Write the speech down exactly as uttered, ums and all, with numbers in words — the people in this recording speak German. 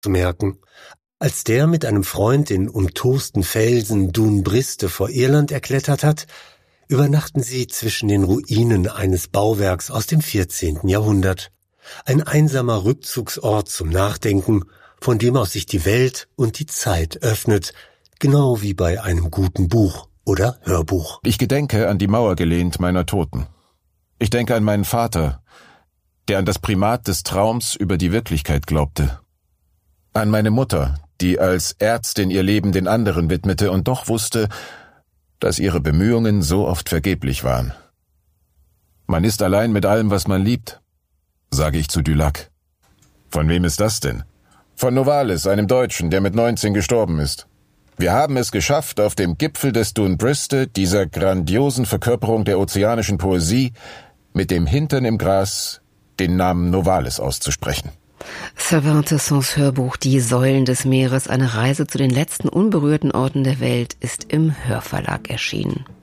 zu merken. Als der mit einem Freund den umtosten Felsen Dun Briste vor Irland erklettert hat, übernachten sie zwischen den Ruinen eines Bauwerks aus dem vierzehnten Jahrhundert. Ein einsamer Rückzugsort zum Nachdenken, von dem aus sich die Welt und die Zeit öffnet, genau wie bei einem guten Buch oder Hörbuch. Ich gedenke an die Mauer gelehnt meiner Toten. Ich denke an meinen Vater, der an das Primat des Traums über die Wirklichkeit glaubte. An meine Mutter, die als Ärztin ihr Leben den anderen widmete und doch wusste, dass ihre Bemühungen so oft vergeblich waren. Man ist allein mit allem, was man liebt, sage ich zu Dulac. Von wem ist das denn? Von Novalis, einem Deutschen, der mit neunzehn gestorben ist. Wir haben es geschafft, auf dem Gipfel des Dun Briste, dieser grandiosen Verkörperung der ozeanischen Poesie, mit dem Hintern im Gras den Namen Novalis auszusprechen. Sylvain Tessons Hörbuch Die Säulen des Meeres, eine Reise zu den letzten unberührten Orten der Welt, ist im Hörverlag erschienen.